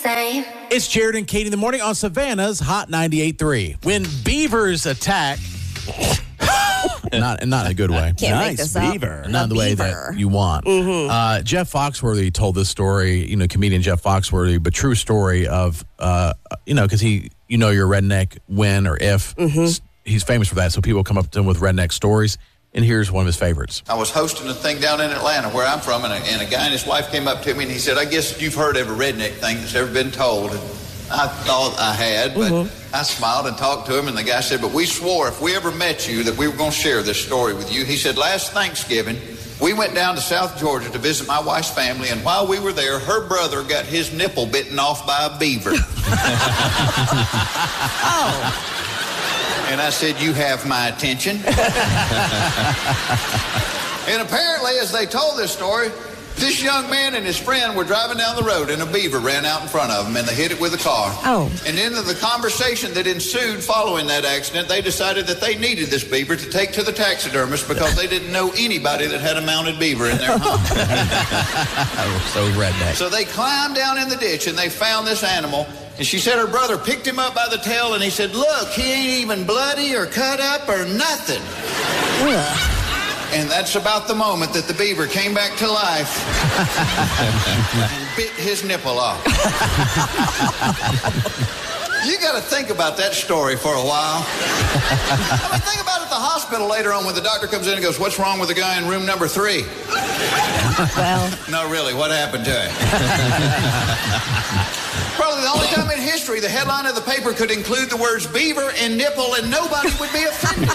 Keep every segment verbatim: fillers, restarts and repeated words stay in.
same. It's Jared and Katie in the morning on Savannah's Hot ninety-eight point three. When beavers attack, not not in a good way. Can't nice make this up. beaver. Not in the way beaver. that you want. Mm-hmm. Uh, Jeff Foxworthy told this story, you know, comedian Jeff Foxworthy, but true story of, uh, you know, because he, you know, you're a redneck when or if. Mm-hmm. He's famous for that, so people come up to him with redneck stories. And here's one of his favorites. I was hosting a thing down in Atlanta where I'm from, and a, and a guy and his wife came up to me and he said, I guess you've heard every redneck thing that's ever been told. And I thought I had, but mm-hmm. I smiled and talked to him, and the guy said, but we swore if we ever met you that we were going to share this story with you. He said, last Thanksgiving, we went down to South Georgia to visit my wife's family, and while we were there, her brother got his nipple bitten off by a beaver. Oh. And I said, you have my attention. And apparently, as they told this story, this young man and his friend were driving down the road, and a beaver ran out in front of them, and they hit it with a car. Oh. And in the conversation that ensued following that accident, they decided that they needed this beaver to take to the taxidermist because they didn't know anybody that had a mounted beaver in their home. So redneck. So they climbed down in the ditch, and they found this animal. And she said her brother picked him up by the tail, and he said, look, he ain't even bloody or cut up or nothing. Ugh. And that's about the moment that the beaver came back to life and bit his nipple off. You got to think about that story for a while. I mean, think about it at the hospital later on when the doctor comes in and goes, what's wrong with the guy in room number three? Well. No, really, what happened to him? Probably the only time in history the headline of the paper could include the words beaver and nipple and nobody would be offended.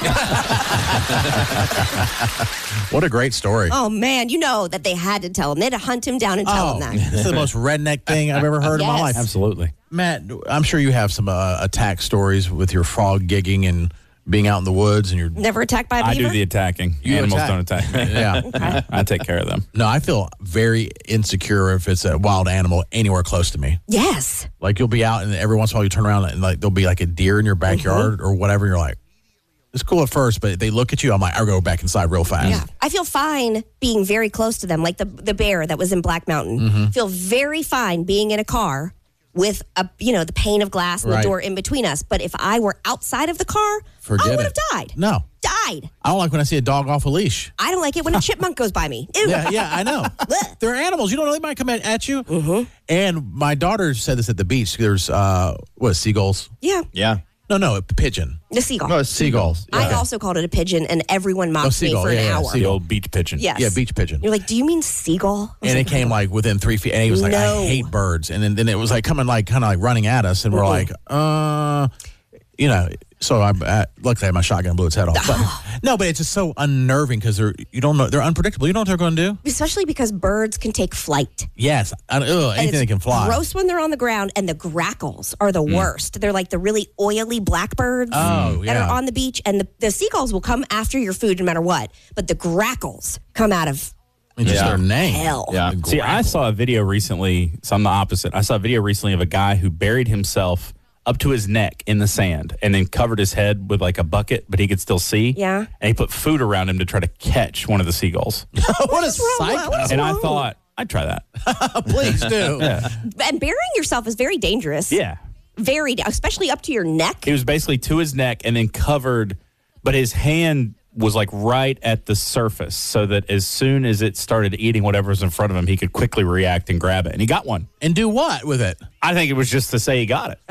What a great story. Oh, man, you know that they had to tell him. They had to hunt him down and tell Oh, him that. this is the most redneck thing I've ever heard in my Yes. life. Absolutely. Matt, I'm sure you have some uh, attack stories with your frog gigging and being out in the woods and you're... Never attacked by a I beaver? do the attacking. You Animals attack. don't attack me. Yeah. Okay. I take care of them. No, I feel very insecure if it's a wild animal anywhere close to me. Yes. Like you'll be out and every once in a while you turn around and like there'll be like a deer in your backyard or whatever. And you're like, it's cool at first, but they look at you. I'm like, I'll go back inside real fast. Yeah. I feel fine being very close to them, like the the bear that was in Black Mountain. Mm-hmm. Feel very fine being in a car with a you know the pane of glass and Right. the door in between us. But if I were outside of the car, Forget I would it. have died. No. Died. I don't like when I see a dog off a leash. I don't like it when a chipmunk goes by me. Ew. Yeah, yeah, I know. They're animals. You don't know they might come at, at you. Mm-hmm. And my daughter said this at the beach. There's, uh, what, seagulls? Yeah. Yeah. No, no, a pigeon. The seagull. No, it's Seagulls. I Yeah. also called it a pigeon, and everyone mocked Oh, me seagull. for an Yeah, yeah, hour. The seagull. old beach pigeon. Yes. Yeah, beach pigeon. You're like, do you mean seagull? I was And it like, came like within three feet, and he was like, No. I hate birds. And then, then it was like coming like kind of like running at us, and we're like, uh, you know, so I, I luckily I had my shotgun and blew its head off. But, no, but it's just so unnerving because they're, you don't know, they're unpredictable. You don't know what they're going to do. especially because birds can take flight. Yes. I, ugh, And anything it's that can fly. Gross when they're on the ground, and the grackles are the worst. They're like the really oily blackbirds Oh, that yeah. are on the beach, and the, the seagulls will come after your food no matter what. But the grackles come out of I mean, just Yeah. their name. hell. Yeah. The See, I grackle. saw a video recently. So I'm the opposite. I saw a video recently of a guy who buried himself up to his neck in the sand and then covered his head with like a bucket, but he could still see. Yeah. And he put food around him to try to catch one of the seagulls. What a wrong? psycho. What's and I wrong? thought, I'd try that. Please do. And burying yourself is very dangerous. Yeah. Very, especially up to your neck. He was basically to his neck and then covered, but his hand was like right at the surface so that as soon as it started eating whatever was in front of him, he could quickly react and grab it. And he got one. And do what with it? I think it was just to say he got it.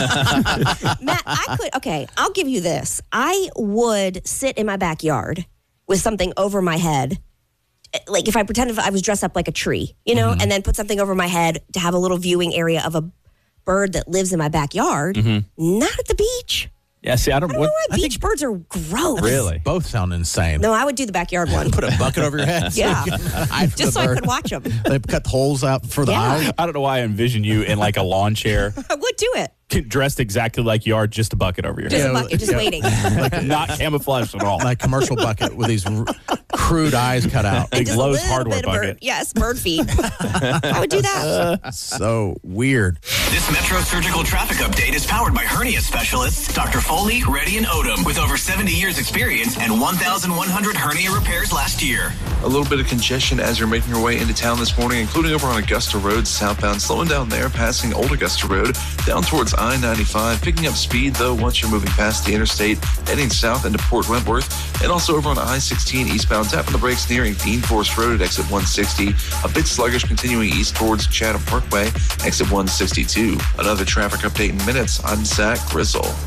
Matt, I could, okay, I'll give you this. I would sit in my backyard with something over my head. Like if I pretended I was dressed up like a tree, you know, and then put something over my head to have a little viewing area of a bird that lives in my backyard. Not at the beach. Yeah, see, I don't, I don't what, know why I beach think- birds are gross. really? Both sound insane. No, I would do the backyard one. Put a bucket over your head. Yeah. I Just so I could watch them. They cut holes out for the Yeah. eye. I don't know why I envision you in like a lawn chair, I would do it. dressed exactly like you are, just a bucket over your Just head. a bucket, just yeah. waiting. Not camouflaged at all. Like commercial bucket with these r- crude eyes cut out. Big Just a Lowe's little hardware bit of bird. bucket. Yes, bird feet. I would do that. So weird. This Metro Surgical Traffic Update is powered by hernia specialists Doctor Foley, Reddy, and Odom with over seventy years experience and one thousand one hundred hernia repairs last year. A little bit of congestion as you're making your way into town this morning, including over on Augusta Road southbound, slowing down there, passing Old Augusta Road, down towards I ninety-five, picking up speed, though, once you're moving past the interstate, heading south into Port Wentworth, and also over on I sixteen eastbound, tapping the brakes nearing Dean Forest Road at exit one sixty, a bit sluggish continuing east towards Chatham Parkway, exit one sixty-two. Another traffic update in minutes. I'm Zach Grizzle.